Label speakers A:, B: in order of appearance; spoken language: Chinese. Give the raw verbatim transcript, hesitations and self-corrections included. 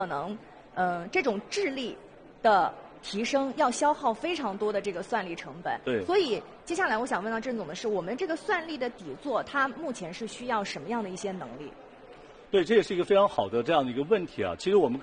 A: 可能，呃，这种智力的提升要消耗非常多的这个算力成本。
B: 对。
A: 所以接下来我想问到郑总的是，我们这个算力的底座，它目前是需要什么样的一些能力？
B: 对，这也是一个非常好的这样的一个问题啊。其实我们